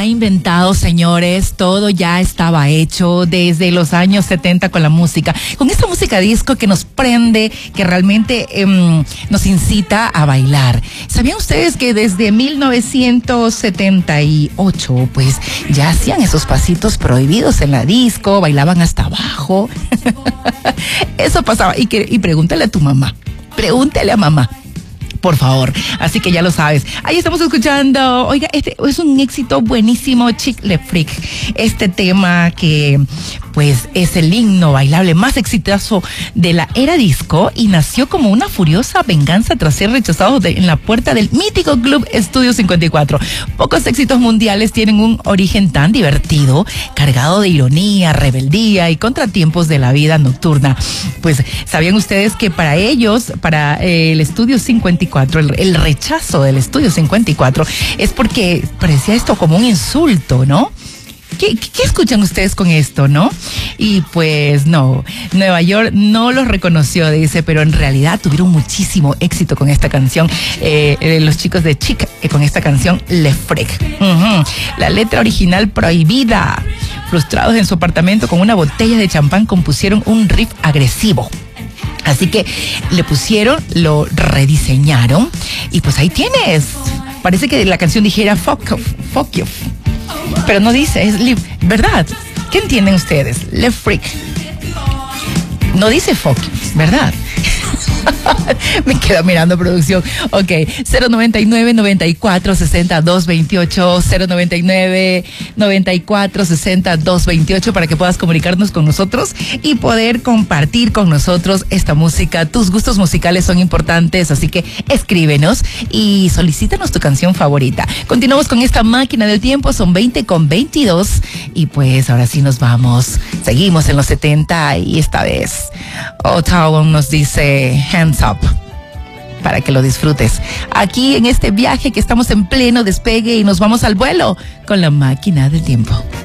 ha inventado, señores, todo ya estaba hecho desde los años 70 con la música, con esta música disco que nos prende, que realmente nos incita a bailar. ¿Sabían ustedes que desde 1978, pues, ya hacían esos pasitos prohibidos en la disco, bailaban hasta abajo? Eso pasaba, y pregúntale a tu mamá, pregúntale a mamá, por favor. Así que ya lo sabes. Ahí estamos escuchando, oiga, este es un éxito buenísimo, Chick Le Freak. Este tema que, pues, es el himno bailable más exitoso de la era disco y nació como una furiosa venganza tras ser rechazado en la puerta del mítico Club Estudio 54. Pocos éxitos mundiales tienen un origen tan divertido, cargado de ironía, rebeldía y contratiempos de la vida nocturna. Pues, ¿sabían ustedes que para ellos, para el Estudio 54, el rechazo del Estudio 54 es porque parecía esto como un insulto, ¿no? ¿Qué escuchan ustedes con esto, no? Y pues no, Nueva York no los reconoció, dice, pero en realidad tuvieron muchísimo éxito con esta canción, los chicos de Chic, con esta canción Le Freak. La letra original prohibida. Frustrados en su apartamento con una botella de champán, compusieron un riff agresivo. Así que le pusieron, lo rediseñaron y pues ahí tienes. Parece que la canción dijera fuck you. Pero no dice, es live, ¿verdad? ¿Qué entienden ustedes? Le Freak. No dice fuck you, ¿verdad? Me quedo mirando producción. Ok, 099-94-60-228, 099-94-60-228 para que puedas comunicarnos con nosotros y poder compartir con nosotros esta música. Tus gustos musicales son importantes, así que escríbenos y solicítanos tu canción favorita. Continuamos con esta máquina del tiempo, son 20:22 y pues ahora sí nos vamos. Seguimos en los 70 y esta vez Ottawa nos dice Hands Up, para que lo disfrutes. Aquí en este viaje que estamos en pleno despegue y nos vamos al vuelo con la máquina del tiempo.